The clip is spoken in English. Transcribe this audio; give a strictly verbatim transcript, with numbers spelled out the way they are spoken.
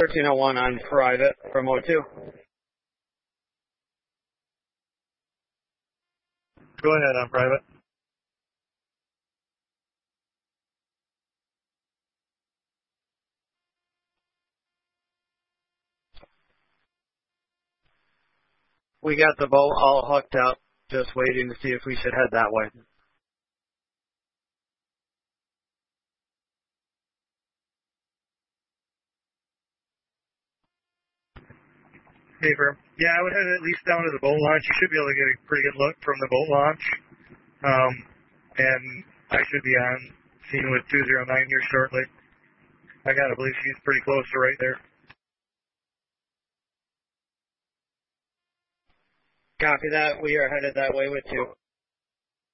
thirteen oh one on private from O two. Go ahead on private. We got the boat all hooked up, just waiting to see if we should head that way. Paper. Yeah, I would head at least down to the boat launch. You should be able to get a pretty good look from the boat launch. Um, and I should be on scene with two oh nine here shortly. I gotta believe she's pretty close to right there. Copy that. We are headed that way with two.